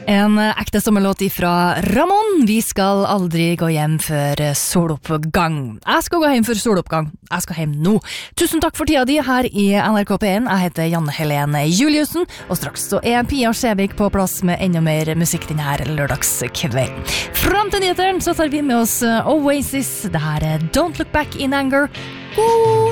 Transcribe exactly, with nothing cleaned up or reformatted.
En ekte sommerlåt fra Ramon. Vi skal aldri gå hjem før soloppgang. Jeg skal gå hjem før soloppgang. Jeg skal hjem nå. Tusen takk for tida di her i N R K P en. Jeg heter Janne Helene Juliussen, og straks så er Pia Skjevik på plass med enda mer musikk denne her lørdagskvelden. Fram til nyheteren så tar vi med oss Oasis. Det her er Don't Look Back in Anger. God